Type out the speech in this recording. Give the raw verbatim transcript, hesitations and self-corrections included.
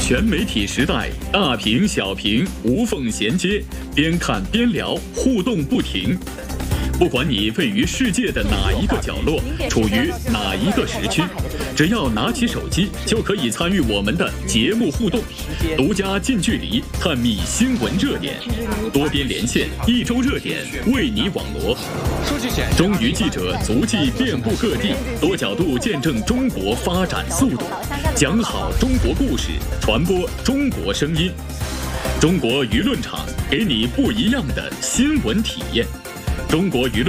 全媒体时代，大屏小屏无缝衔接，边看边聊，互动不停。不管你位于世界的哪一个角落，处于哪一个时区，只要拿起手机，就可以参与我们的节目互动，独家近距离探秘新闻热点，多边连线，一周热点为你网罗。中娱记者足迹遍布各地，多角度见证中国发展速度，讲好中国故事，传播中国声音。中国舆论场给你不一样的新闻体验。中国舆论